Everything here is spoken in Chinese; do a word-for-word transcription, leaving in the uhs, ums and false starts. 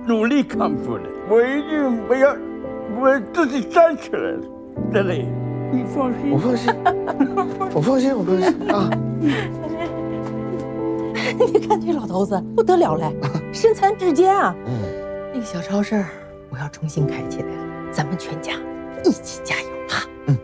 努力康复的，我一定我要我自己站起来了，德雷，你放心。 我放心，我放心，我放心啊。 你看这老头子不得了嘞，身残志坚啊！ 嗯， 那个小超市我要重新开起来了，咱们全家一起加油。